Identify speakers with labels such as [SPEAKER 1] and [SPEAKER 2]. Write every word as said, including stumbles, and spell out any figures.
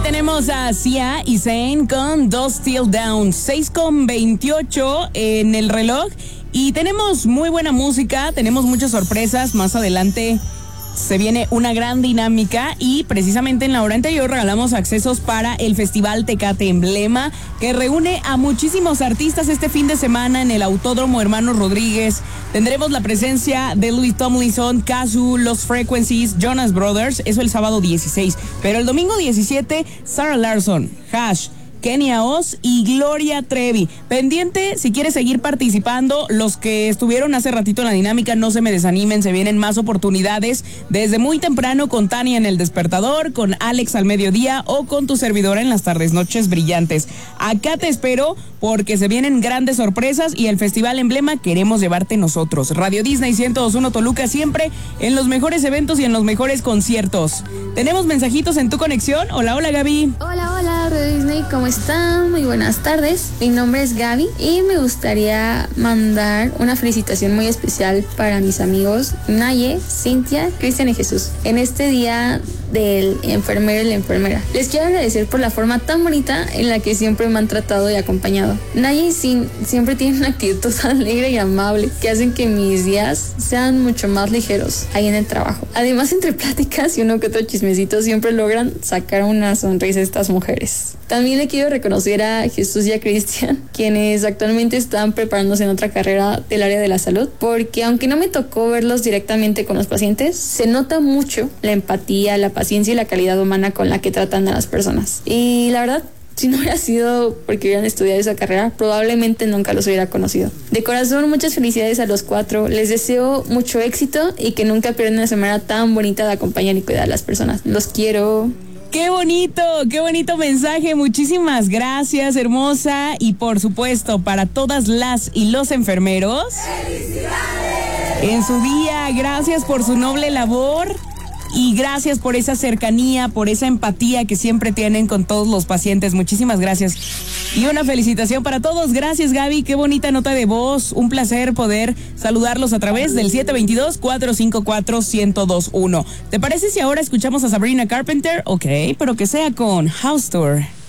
[SPEAKER 1] tenemos a Sia y Zayn con Dos Still Down, seis con veintiocho en el reloj. Y tenemos muy buena música, tenemos muchas sorpresas. Más adelante se viene una gran dinámica y precisamente en la hora anterior regalamos accesos para el Festival Tecate Emblema, que reúne a muchísimos artistas este fin de semana en el Autódromo Hermanos Rodríguez. Tendremos la presencia de Louis Tomlinson, Kazu, Los Frequencies, Jonas Brothers, eso el sábado dieciséis. Pero el domingo diecisiete, Sarah Larsson, Hash, Kenia Oz y Gloria Trevi. Pendiente, si quieres seguir participando, los que estuvieron hace ratito en la dinámica, no se me desanimen, se vienen más oportunidades desde muy temprano con Tania en El Despertador, con Alex al mediodía o con tu servidora en las tardes noches brillantes. Acá te espero porque se vienen grandes sorpresas y el Festival Emblema queremos llevarte nosotros. Radio Disney ciento dos punto uno Toluca, siempre en los mejores eventos y en los mejores conciertos. ¿Tenemos mensajitos en tu conexión? Hola, hola Gaby.
[SPEAKER 2] Hola, hola Radio Disney, ¿cómo están? Muy buenas tardes. Mi nombre es Gaby y me gustaría mandar una felicitación muy especial para mis amigos Naye, Cintia, Cristian y Jesús en este día del enfermero y la enfermera. Les quiero agradecer por la forma tan bonita en la que siempre me han tratado y acompañado. Naye y Sin siempre tienen una actitud tan alegre y amable que hacen que mis días sean mucho más ligeros ahí en el trabajo. Además, entre pláticas y uno que otro chismecito siempre logran sacar una sonrisa a estas mujeres. También le quiero reconocer a Jesús y a Cristian, quienes actualmente están preparándose en otra carrera del área de la salud, porque aunque no me tocó verlos directamente con los pacientes, se nota mucho la empatía, la paciencia y la calidad humana con la que tratan a las personas. Y la verdad, si no hubiera sido porque hubieran estudiado esa carrera, probablemente nunca los hubiera conocido. De corazón, muchas felicidades a los cuatro. Les deseo mucho éxito y que nunca pierdan una semana tan bonita de acompañar y cuidar a las personas. Los quiero.
[SPEAKER 1] ¡Qué bonito! ¡Qué bonito mensaje! Muchísimas gracias, hermosa. Y por supuesto, para todas las y los enfermeros, ¡felicidades! En su día, gracias por su noble labor. Y gracias por esa cercanía, por esa empatía que siempre tienen con todos los pacientes. Muchísimas gracias. Y una felicitación para todos. Gracias, Gaby. Qué bonita nota de voz. Un placer poder saludarlos a través del siete dos dos, cuatro cinco cuatro, uno cero dos uno. ¿Te parece si ahora escuchamos a Sabrina Carpenter? Ok, pero que sea con House Tour.